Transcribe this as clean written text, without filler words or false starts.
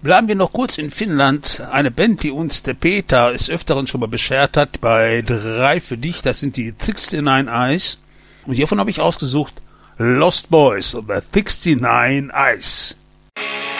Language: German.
Bleiben wir noch kurz in Finnland. Eine Band, die uns der Peter des Öfteren schon mal beschert hat, bei 3 für dich, das sind die 69 Eyes. Und hiervon habe ich ausgesucht Lost Boys oder 69 Eyes.